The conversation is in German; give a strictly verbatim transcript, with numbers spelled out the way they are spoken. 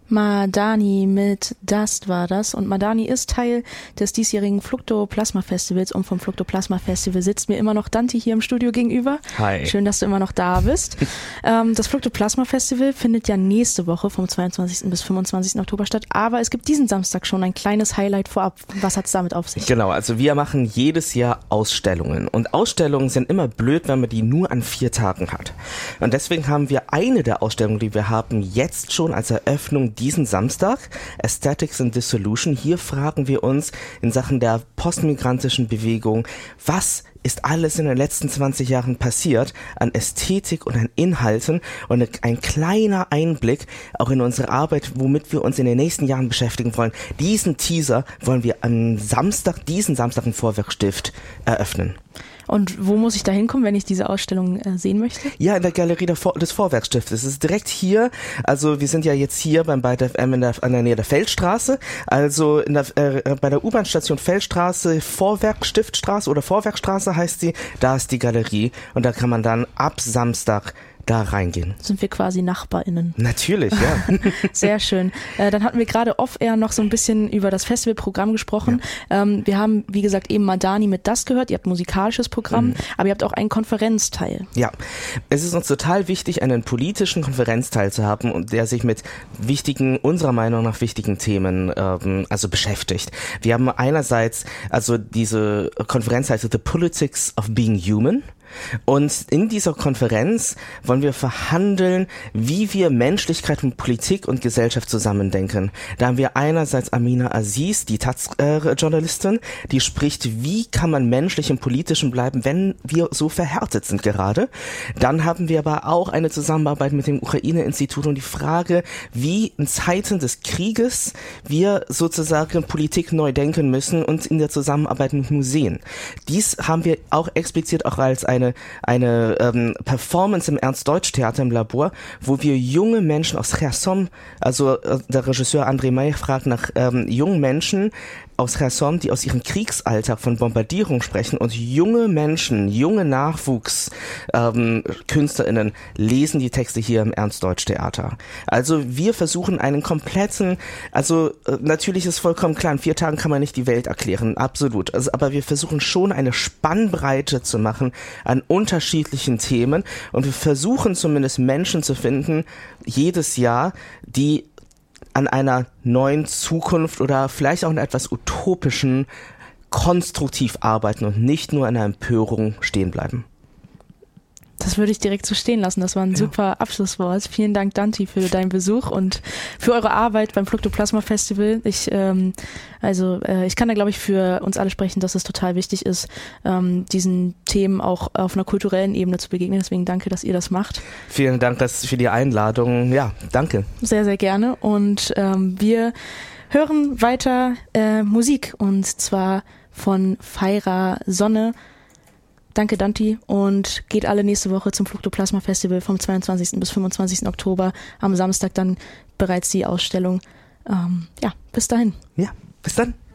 Madani mit Dust war das. Und Madani ist Teil des diesjährigen Fluktoplasma Festivals. Und vom Fluktoplasma Festival sitzt mir immer noch Dante hier im Studio gegenüber. Hi. Schön, dass du immer noch da bist. ähm, das Fluktoplasma Festival findet ja nächste Woche vom zweiundzwanzigsten bis fünfundzwanzigsten Oktober statt. Aber es gibt diesen Samstag schon ein kleines Highlight vorab. Was hat es damit auf sich? Genau, also wir machen jedes Jahr Ausstellungen. Und Ausstellungen sind immer blöd, wenn man die nur an vier Tagen hat. Und deswegen haben wir eine der Ausstellungen, die wir haben, jetzt schon als Eröffnung diesen Samstag, Aesthetics and Dissolution. Hier fragen wir uns in Sachen der postmigrantischen Bewegung, was ist alles in den letzten zwanzig Jahren passiert an Ästhetik und an Inhalten, und ein kleiner Einblick auch in unsere Arbeit, womit wir uns in den nächsten Jahren beschäftigen wollen. Diesen Teaser wollen wir am Samstag, diesen Samstag im Vorwerkstift eröffnen. Und wo muss ich da hinkommen, wenn ich diese Ausstellung äh, sehen möchte? Ja, in der Galerie der Vor- des Vorwerkstiftes. Es ist direkt hier. Also wir sind ja jetzt hier beim Byte F M in der, an der Nähe der Feldstraße. Also in der, äh, bei der U-Bahn-Station Feldstraße, Vorwerkstiftstraße oder Vorwerkstraße heißt sie. Da ist die Galerie und da kann man dann ab Samstag da reingehen. Sind wir quasi NachbarInnen. Natürlich, ja. Sehr schön. Äh, dann hatten wir gerade off-air noch so ein bisschen über das Festivalprogramm gesprochen. Ja. Ähm, wir haben, wie gesagt, eben Madani mit das gehört. Ihr habt ein musikalisches Programm, mhm. aber ihr habt auch einen Konferenzteil. Ja, es ist uns total wichtig, einen politischen Konferenzteil zu haben, und der sich mit wichtigen, unserer Meinung nach wichtigen Themen ähm, also beschäftigt. Wir haben einerseits also diese Konferenz heißt The Politics of Being Human. Und in dieser Konferenz wollen wir verhandeln, wie wir Menschlichkeit und Politik und Gesellschaft zusammendenken. Da haben wir einerseits Amina Aziz, die Taz-Journalistin, äh, die spricht, wie kann man menschlich im Politischen bleiben, wenn wir so verhärtet sind gerade. Dann haben wir aber auch eine Zusammenarbeit mit dem Ukraine-Institut und die Frage, wie in Zeiten des Krieges wir sozusagen Politik neu denken müssen, und in der Zusammenarbeit mit Museen. Dies haben wir auch explizit auch als ein eine eine ähm, Performance im Ernst-Deutsch-Theater im Labor, wo wir junge Menschen aus Cherson, also äh, der Regisseur André May fragt nach ähm, jungen Menschen aus Cherson, die aus ihrem Kriegsalltag von Bombardierung sprechen, und junge Menschen, junge Nachwuchs-KünstlerInnen ähm, lesen die Texte hier im Ernst-Deutsch-Theater. Also wir versuchen einen kompletten, also äh, natürlich ist vollkommen klar, in vier Tagen kann man nicht die Welt erklären, absolut, also, aber wir versuchen schon eine Spannbreite zu machen an unterschiedlichen Themen, und wir versuchen zumindest Menschen zu finden, jedes Jahr, die an einer neuen Zukunft oder vielleicht auch in etwas utopischen konstruktiv arbeiten und nicht nur an einer Empörung stehen bleiben. Das würde ich direkt so stehen lassen. Das war ein ja. super Abschlusswort. Vielen Dank, Dante, für deinen Besuch und für eure Arbeit beim Fluktoplasma Festival. Ich, ähm, also, äh, ich kann da, glaube ich, für uns alle sprechen, dass es total wichtig ist, ähm, diesen Themen auch auf einer kulturellen Ebene zu begegnen. Deswegen danke, dass ihr das macht. Vielen Dank dass, für die Einladung. Ja, danke. Sehr, sehr gerne. Und ähm, wir hören weiter äh, Musik, und zwar von Feira Sonne. Danke, Dante, und geht alle nächste Woche zum Fluktoplasma Festival vom zweiundzwanzigsten bis fünfundzwanzigsten Oktober. Am Samstag dann bereits die Ausstellung. Ähm, ja, bis dahin. Ja, bis dann.